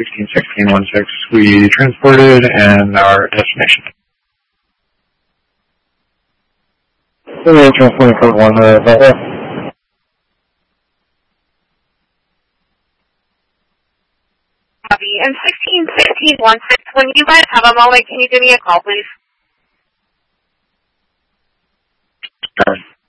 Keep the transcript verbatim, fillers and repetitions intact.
sixteen sixteen one six. We transported and our destination. We're transporting code one, uh, about there. Copy. And sixteen sixteen one six, when you guys have a moment, can you give me a call, please? Sure.